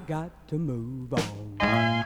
got to move on.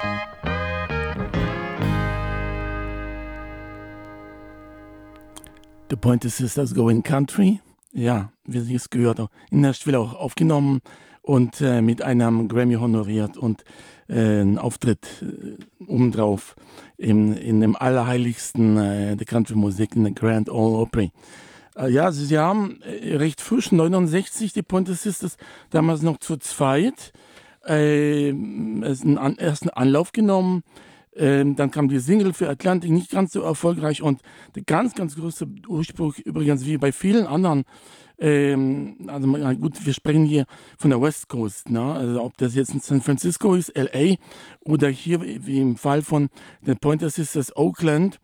The Pointer Sisters Going Country. Ja, wie Sie es gehört haben, in Nashville auch aufgenommen und mit einem Grammy honoriert und einen Auftritt obendrauf in dem Allerheiligsten der Country-Musik, in der Grand Ole Opry. Ja, sie haben recht frisch, 69, die Pointer Sisters, damals noch zu zweit, einen ersten Anlauf genommen. Dann kam die Single für Atlantic, nicht ganz so erfolgreich, und der ganz, ganz größte Durchbruch übrigens, wie bei vielen anderen, also gut, wir sprechen hier von der West Coast, ne? Also ob das jetzt in San Francisco ist, LA, oder hier wie im Fall von den Pointer Sisters Oakland.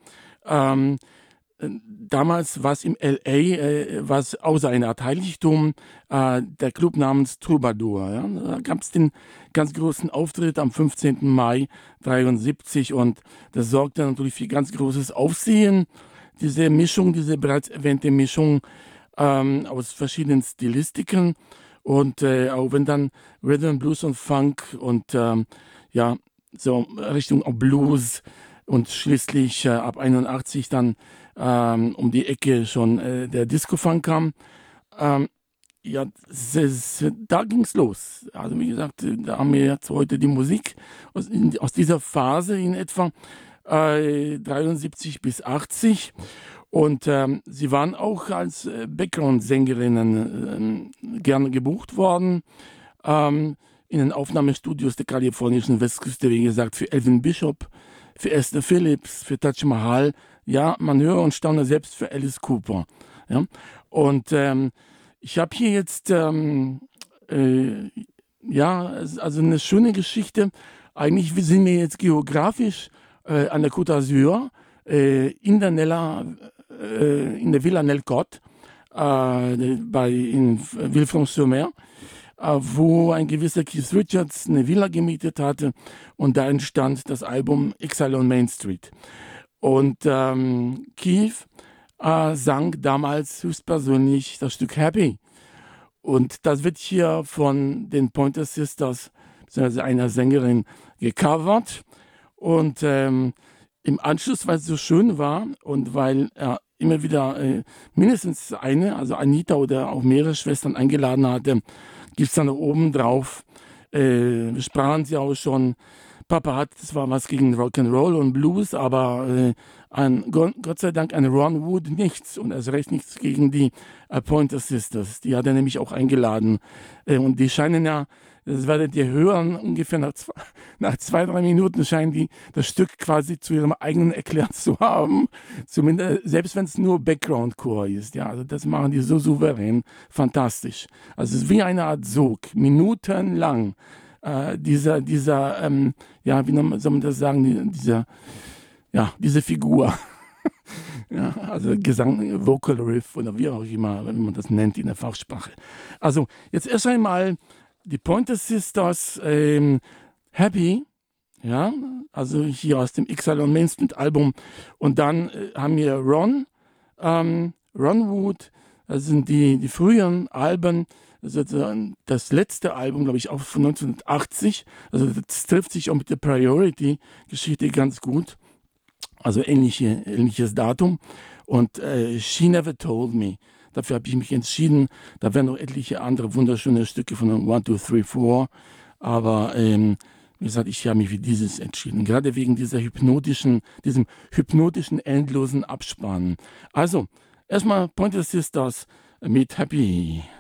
Damals war es im L.A., was außer einer Art Heiligtum, der Club namens Troubadour. Ja? Da gab es den ganz großen Auftritt am 15. Mai 1973, und das sorgte natürlich für ganz großes Aufsehen. Diese Mischung, diese bereits erwähnte Mischung aus verschiedenen Stilistiken, und auch wenn dann Rhythm, Blues und Funk und ja, so Richtung Blues und schließlich ab 81 dann um die Ecke schon der Disco-Funk kam. Ja, da ging's los. Also wie gesagt, da haben wir jetzt heute die Musik aus dieser Phase in etwa 73 bis 80. Und sie waren auch als Background-Sängerinnen gerne gebucht worden. In den Aufnahmestudios der kalifornischen Westküste, wie gesagt, für Elvin Bishop, für Esther Phillips, für Taj Mahal. Ja, man höre und staune, selbst für Alice Cooper. Ja? Und ich habe hier jetzt, ja, also eine schöne Geschichte. Eigentlich sind wir jetzt geografisch an der Côte d'Azur, in der Villa Nelcott, in Villefranche-sur-Mer, wo ein gewisser Keith Richards eine Villa gemietet hatte, und da entstand das Album Exile on Main Street. Und Keith sang damals höchstpersönlich das Stück Happy. Und das wird hier von den Pointer Sisters, beziehungsweise einer Sängerin, gecovert. Und im Anschluss, weil es so schön war und weil er immer wieder mindestens eine, also Anita oder auch mehrere Schwestern eingeladen hatte, gibt es dann oben drauf, sprachen sie auch schon, Papa hat zwar was gegen Rock'n'Roll und Blues, aber Gott sei Dank an Ron Wood nichts, und erst recht nichts gegen die Pointer Sisters. Die hat er nämlich auch eingeladen. Und die scheinen ja, das werdet ihr hören, ungefähr nach 2-3 Minuten scheinen die das Stück quasi zu ihrem eigenen erklärt zu haben. Zumindest, selbst wenn es nur Background-Chor ist. Ja, also das machen die so souverän, fantastisch. Also es ist wie eine Art Sog, minutenlang. Dieser ja, wie soll man das sagen, diese Figur. Ja, also Gesang, Vocal Riff oder wie auch immer, wenn man das nennt in der Fachsprache. Also jetzt erst einmal die Pointer Sisters, Happy, ja, also hier aus dem Exile on Main Street Album, und dann haben wir Ron Wood, das sind die früheren Alben. Also das letzte Album, glaube ich, auch von 1980. Also das trifft sich auch mit der Priority-Geschichte ganz gut. Also ähnliches Datum. Und She Never Told Me. Dafür habe ich mich entschieden. Da wären noch etliche andere wunderschöne Stücke von 1, 2, 3, 4. Aber wie gesagt, ich habe mich für dieses entschieden. Gerade wegen diesem hypnotischen, endlosen Abspannen. Also, erstmal Pointer Sisters mit Happy.